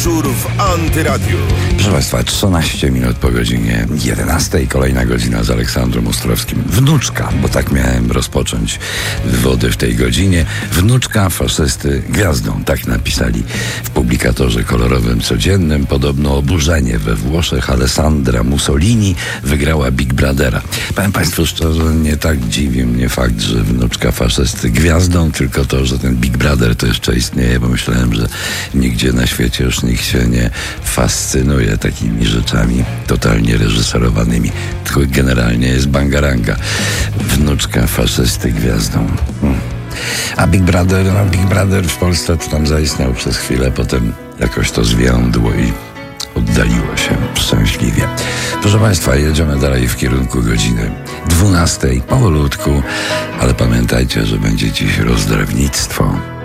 Wieczór w Antyradiu. Proszę Państwa, 13 minut po godzinie 11. Kolejna godzina z Aleksandrem Ostrowskim. Wnuczka, bo tak miałem rozpocząć wywody w tej godzinie. Wnuczka faszysty gwiazdą. Tak napisali w publikatorze kolorowym codziennym. Podobno oburzenie we Włoszech. Alessandra Mussolini wygrała Big Brothera. Powiem Państwu szczerze, nie tak dziwi mnie fakt, że wnuczka faszysty gwiazdą, tylko to, że ten Big Brother to jeszcze istnieje, bo myślałem, że nigdzie na świecie już nikt się nie fascynuje takimi rzeczami totalnie reżyserowanymi. Tylko generalnie jest bangaranga. Wnuczka faszysty gwiazdą. A Big Brother w Polsce to tam zaistniał przez chwilę, potem jakoś to zwiędło i oddaliło się szczęśliwie. Proszę Państwa, jedziemy dalej w kierunku godziny 12. Powolutku, ale pamiętajcie, że będzie dziś rozdrawnictwo.